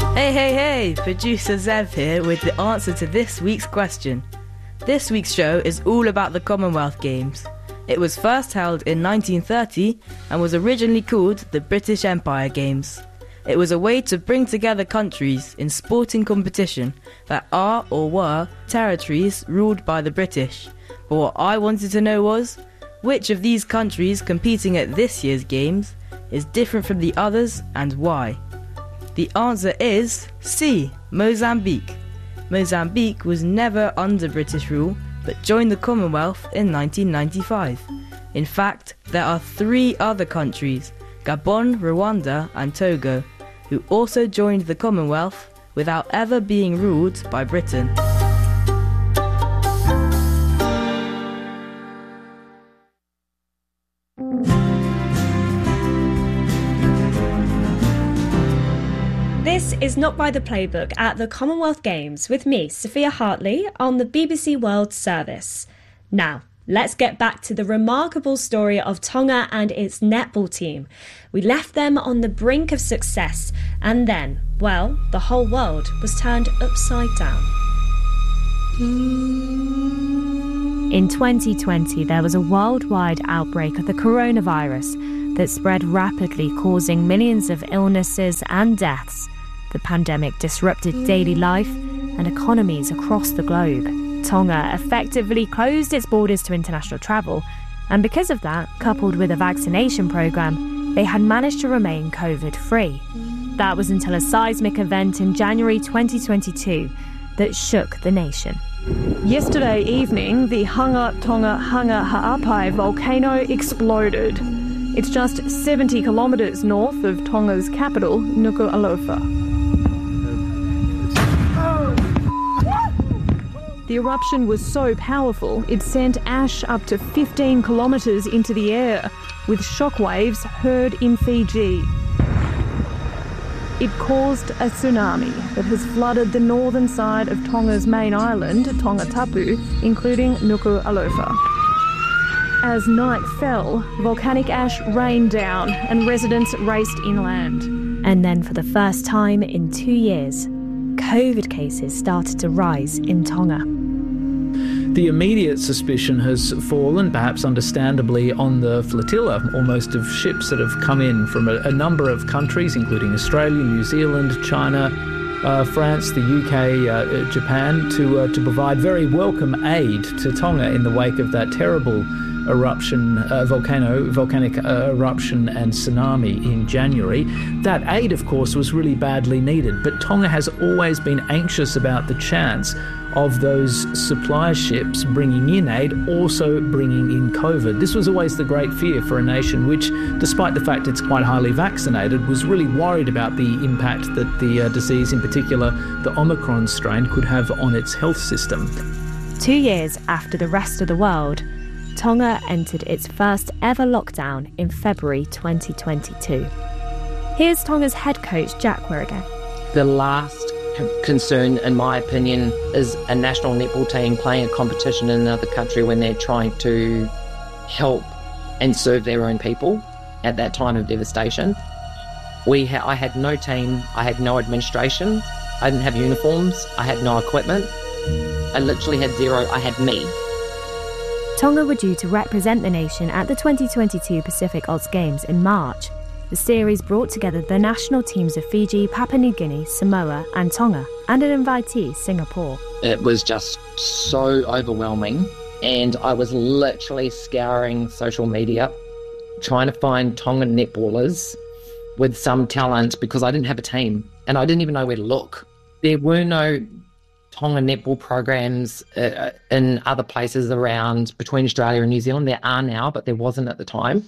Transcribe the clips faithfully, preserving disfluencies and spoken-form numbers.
Hey, hey, hey! Producer Zev here with the answer to this week's question. This week's show is all about the Commonwealth Games. It was first held in nineteen thirty and was originally called the British Empire Games. It was a way to bring together countries in sporting competition that are or were territories ruled by the British. But what I wanted to know was, which of these countries competing at this year's Games is different from the others and why? The answer is C, Mozambique. Mozambique was never under British rule, but joined the Commonwealth in nineteen ninety-five. In fact, there are three other countries, Gabon, Rwanda and Togo, who also joined the Commonwealth without ever being ruled by Britain. This is Not by the Playbook at the Commonwealth Games with me, Sophia Hartley, on the B B C World Service. Now, let's get back to the remarkable story of Tonga and its netball team. We left them on the brink of success, and then, well, the whole world was turned upside down. In twenty twenty, there was a worldwide outbreak of the coronavirus that spread rapidly, causing millions of illnesses and deaths. The pandemic disrupted daily life and economies across the globe. Tonga effectively closed its borders to international travel, and because of that, coupled with a vaccination programme, they had managed to remain COVID-free. That was until a seismic event in January twenty twenty-two that shook the nation. Yesterday evening, the Hunga Tonga Hunga Ha'apai volcano exploded. It's just seventy kilometres north of Tonga's capital, Nuku'alofa. The eruption was so powerful, it sent ash up to fifteen kilometres into the air, with shockwaves heard in Fiji. It caused a tsunami that has flooded the northern side of Tonga's main island, Tongatapu, including Nuku'alofa. As night fell, volcanic ash rained down and residents raced inland. And then for the first time in two years, COVID cases started to rise in Tonga. The immediate suspicion has fallen, perhaps understandably, on the flotilla, almost of ships that have come in from a, a number of countries, including Australia, New Zealand, China, uh, France, the U K, uh, Japan, to uh, to provide very welcome aid to Tonga in the wake of that terrible eruption, uh, volcano, volcanic uh, eruption and tsunami in January. That aid, of course, was really badly needed, but Tonga has always been anxious about the chance of those supply ships bringing in aid, also bringing in COVID. This was always the great fear for a nation which, despite the fact it's quite highly vaccinated, was really worried about the impact that the uh, disease, in particular the Omicron strain, could have on its health system. Two years after the rest of the world, Tonga entered its first ever lockdown in February twenty twenty-two. Here's Tonga's head coach, Jack Wirrigan. The last concern, in my opinion, is a national netball team playing a competition in another country when they're trying to help and serve their own people at that time of devastation. We ha- I had no team, I had no administration, I didn't have uniforms, I had no equipment. I literally had zero, I had me. Tonga were due to represent the nation at the twenty twenty-two Pacific Oz Games in March. The series brought together the national teams of Fiji, Papua New Guinea, Samoa and Tonga, and an invitee, Singapore. It was just so overwhelming, and I was literally scouring social media, trying to find Tongan netballers with some talent because I didn't have a team, and I didn't even know where to look. There were no Tongan netball programs uh, in other places around between Australia and New Zealand. There are now, but there wasn't at the time.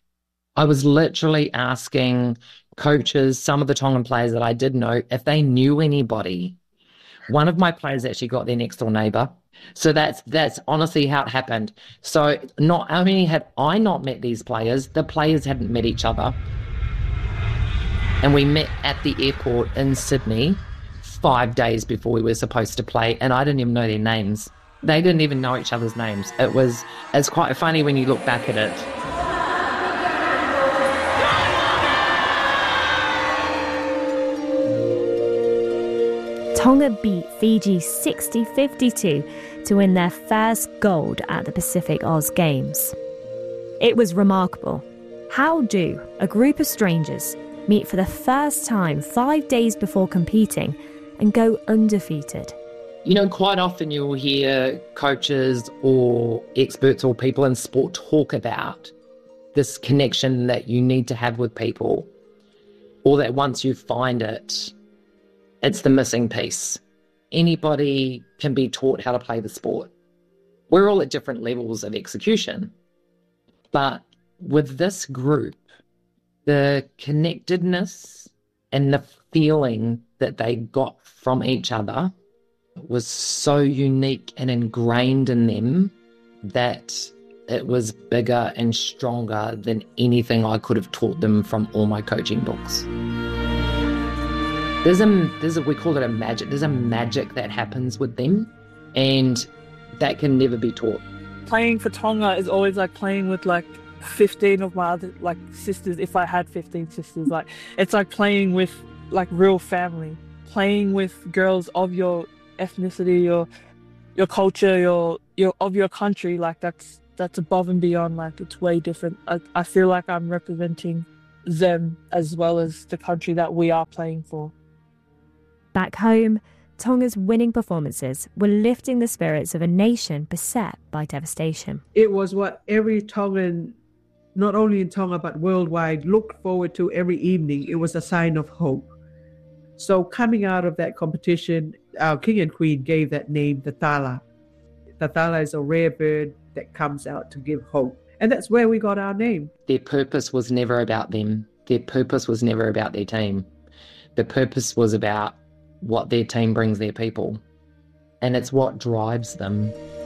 I was literally asking coaches, some of the Tongan players that I did know, if they knew anybody. One of my players actually got their next door neighbour. So that's that's honestly how it happened. So not only had I not met these players, the players hadn't met each other. And we met at the airport in Sydney five days before we were supposed to play, and I didn't even know their names. They didn't even know each other's names. It was, it's quite funny when you look back at it. Tonga beat Fiji sixty fifty-two to win their first gold at the Pacific Oz Games. It was remarkable. How do a group of strangers meet for the first time five days before competing and go undefeated? You know, quite often you'll hear coaches or experts or people in sport talk about this connection that you need to have with people, or that once you find it, it's the missing piece. Anybody can be taught how to play the sport. We're all at different levels of execution. But with this group, the connectedness and the feeling that they got from each other was so unique and ingrained in them that it was bigger and stronger than anything I could have taught them from all my coaching books. There's a, there's a, we call it a magic, there's a magic that happens with them, and that can never be taught. Playing for Tonga is always like playing with like fifteen of my other like sisters, if I had fifteen sisters. Like, it's like playing with like real family, playing with girls of your ethnicity, your your culture, your your of your country. Like, that's that's above and beyond. Like, it's way different. I, I feel like I'm representing them as well as the country that we are playing for. Back home, Tonga's winning performances were lifting the spirits of a nation beset by devastation. It was what every Tongan, not only in Tonga but worldwide, looked forward to every evening. It was a sign of hope. So coming out of that competition, our king and queen gave that name the Tala. The Tala is a rare bird that comes out to give hope. And that's where we got our name. Their purpose was never about them. Their purpose was never about their team. The purpose was about what their team brings their people. And it's what drives them.